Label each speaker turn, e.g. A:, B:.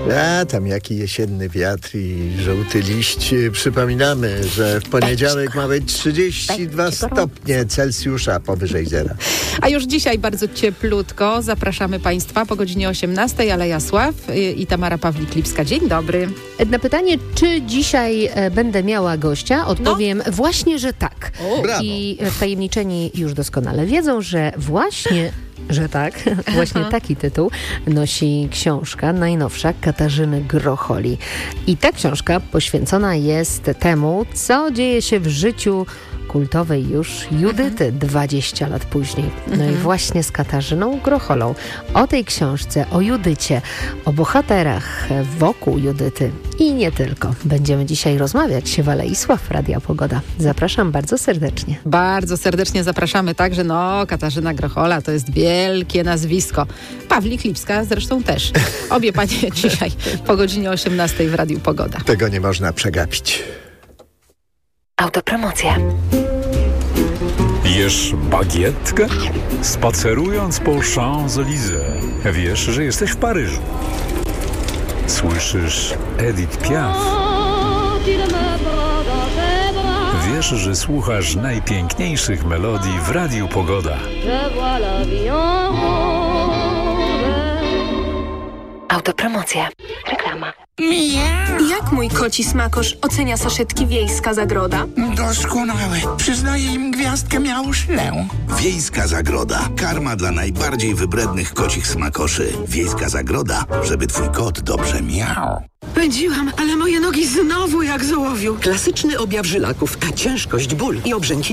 A: A tam jaki jesienny wiatr i żółty liść. Przypominamy, że w poniedziałek ma być 32 stopnie Celsjusza powyżej zera.
B: A już dzisiaj bardzo cieplutko. Zapraszamy Państwa po godzinie 18. Aleja Sław i Tamara Pawlik-Lipska. Dzień dobry.
C: Na pytanie, czy dzisiaj będę miała gościa, odpowiem właśnie, że tak.
A: Brawo.
C: I wtajemniczeni już doskonale wiedzą, że właśnie taki tytuł nosi książka najnowsza Katarzyny Grocholi. I ta książka poświęcona jest temu, co dzieje się w życiu kultowej już Judyty 20 lat później. No i właśnie z Katarzyną Grocholą o tej książce, o Judycie, o bohaterach wokół Judyty i nie tylko. Będziemy dzisiaj rozmawiać w Alei Sław Radia Pogoda. Zapraszam bardzo serdecznie.
B: Bardzo serdecznie zapraszamy także, Katarzyna Grochola to jest wielkie nazwisko. Pawlik-Lipska zresztą też. Obie panie dzisiaj po godzinie 18 w Radiu Pogoda.
A: Tego nie można przegapić.
C: Autopromocja.
D: Jesz bagietkę? Spacerując po Champs-Élysées, wiesz, że jesteś w Paryżu. Słyszysz Edith Piaf. Wiesz, że słuchasz najpiękniejszych melodii w Radiu Pogoda.
C: Autopromocja. Reklama.
E: Jak mój koci smakosz ocenia saszetki Wiejska Zagroda?
F: Doskonałe. Przyznaję im gwiazdkę miałszlę.
G: Wiejska Zagroda. Karma dla najbardziej wybrednych kocich smakoszy. Wiejska Zagroda, żeby twój kot dobrze miał.
H: Pędziłam, ale moje nogi znowu jak z ołowiu.
I: Klasyczny objaw żylaków, ciężkość, ból i obrzęki